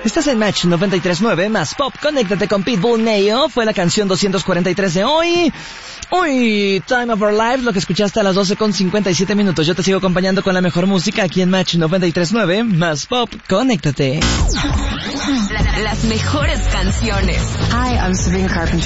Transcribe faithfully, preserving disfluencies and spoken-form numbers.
Estás en Match noventa y tres punto nueve, más pop. Conéctate con Pitbull Neo. Fue la canción doscientos cuarenta y tres de hoy. Uy, Time of Our Lives, lo que escuchaste a las doce con cincuenta y siete minutos. Yo te sigo acompañando con la mejor música aquí en Match noventa y tres punto nueve, más pop. Conéctate. Las mejores canciones. Hi, I'm Sabrina Carpenter.